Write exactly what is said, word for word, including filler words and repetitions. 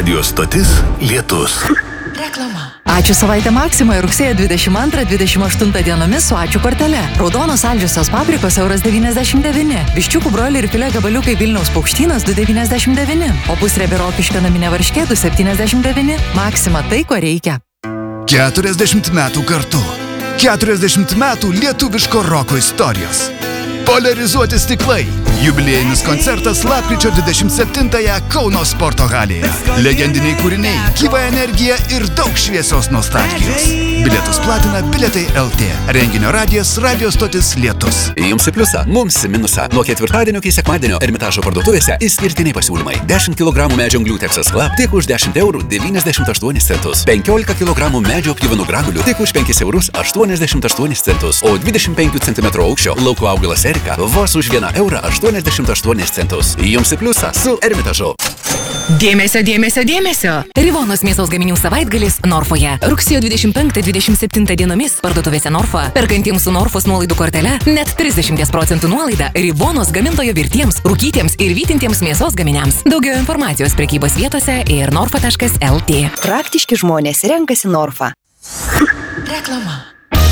Radio stotis Lietus. Reklama. Ačiū savaitę Maksimoje rugsėjo dvidešimt antrą dvidešimt aštuntą dienomis su ačiū kortele. Raudonos saldžiosios paprikos euras devyniasdešimt devyni. Viščiukų broliai ir filė gabaliukai Vilniaus Paukštynas du devyniasdešimt devyni. O pusriebė rokiškio naminė varškė du septyniasdešimt devyni. Maksima tai, ko reikia. keturiasdešimt metų kartu. keturiasdešimt metų lietuviško roko istorijos. Poliarizuoti stiklai. Jubiliejinis koncertas lapkričio dvidešimt septintąją Kauno sporto halėje. Legendiniai kūriniai, gyva energija ir daug šviesios nostalgijos. Bilietus platina Bilietai L T. Renginio radijas Radio stotis Lietus. Jums į pliusą, mums į minusą. Nuo ketvirtadienio iki sekmadienio Ermitažo parduotuvėse išskirtiniai pasiūlymai. dešimt kilogramų medžio anglių Texas Club tik už dešimt eurų devyniasdešimt aštuonis centus. penkiolika kilogramų medžio pjuvenų granulių tik už penkis eurus aštuoniasdešimt aštuonis centus. O dvidešimt penkių centimetrų aukščio lauko augalas Erika vos už vieną eurą aštuoniasdešimt aštuonis centus. Jums į pliusą su Ermitažu. Dėmesio, dėmesio, dėmesio! Rivonos mėsos gaminių savaitgalis Norfoje. Rugsėjo dvidešimt penktą dvidešimt septintą dienomis parduotuvėse Norfa. Perkantiems su Norfos nuolaidų kortele net trisdešimt procentų nuolaida Rivonos gamintojo virtiems, rūkytiems ir vytintiems mėsos gaminiams. Daugiau informacijos prekybos vietose ir norfa taškas L T. Praktiški žmonės renkasi Norfa. Reklama.